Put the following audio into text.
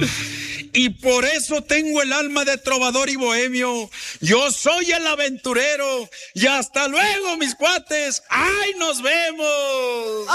Y por eso tengo el alma de trovador y bohemio. Yo soy el aventurero. Y hasta luego, mis cuates. ¡Ay, nos vemos!